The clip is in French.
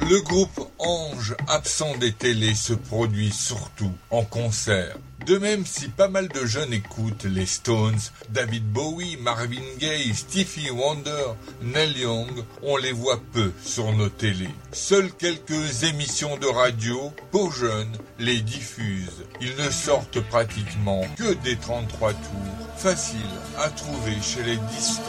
Le groupe Ange, absent des télés, se produit surtout en concert. De même, si pas mal de jeunes écoutent les Stones, David Bowie, Marvin Gaye, Stevie Wonder, Neil Young, on les voit peu sur nos télés. Seules quelques émissions de radio, pour jeunes, les diffusent. Ils ne sortent pratiquement que des 33 tours, faciles à trouver chez les disques.